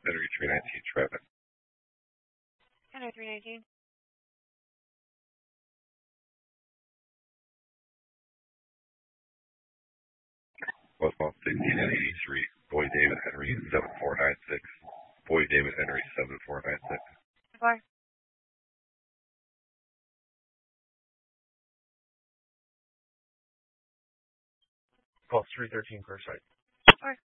Henry 319 traffic. Henry 319. Westbound 1683, Boy David Henry 7496. Boy David Henry 7496. Bye. Call 313 per site. Bye.